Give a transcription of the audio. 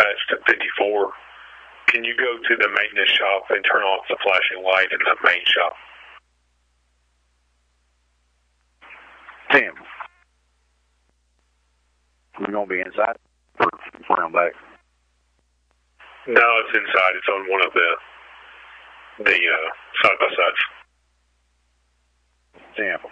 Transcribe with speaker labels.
Speaker 1: dispatched at 54. Can you go to the maintenance shop and turn off the flashing light in the main shop?
Speaker 2: Tim, we're going to be inside or around back?
Speaker 1: No, it's inside. It's on one of the side-by-sides.
Speaker 2: Sample.